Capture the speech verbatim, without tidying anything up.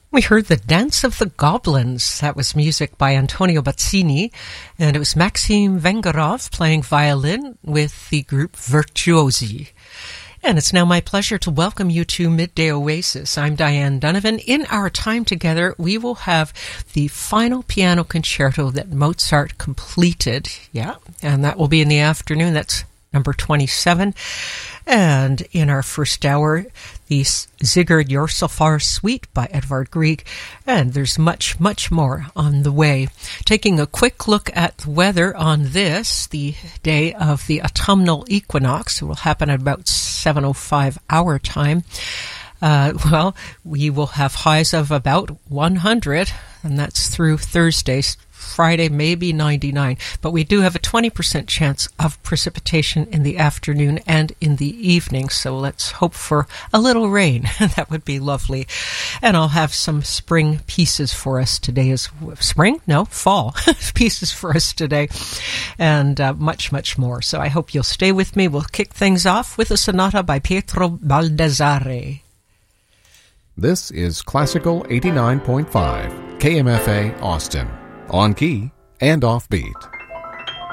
We heard The Dance of the Goblins. That was music by Antonio Bazzini, and it was Maxim Vengerov playing violin with the group Virtuosi. And it's now my pleasure to welcome you to Midday Oasis. I'm Diane Donovan. In our time together, we will have the final piano concerto that Mozart completed. Yeah, and that will be in the afternoon. That's number twenty-seven. And in our first hour, the Sigurd Jorsalfar Suite by Edvard Grieg. And there's much, much more on the way. Taking a quick look at the weather on this, the day of the autumnal equinox. It will happen at about seven oh five our time. Uh, well, we will have highs of about one hundred, and that's through Thursday. Friday, maybe ninety-nine, but we do have a twenty percent chance of precipitation in the afternoon and in the evening, so let's hope for a little rain. That would be lovely. And I'll have some spring pieces for us today. Is spring? No, fall pieces for us today, and uh, much, much more. So I hope you'll stay with me. We'll kick things off with a sonata by Pietro Baldassare. This is Classical eighty-nine point five, K M F A Austin. On key and offbeat.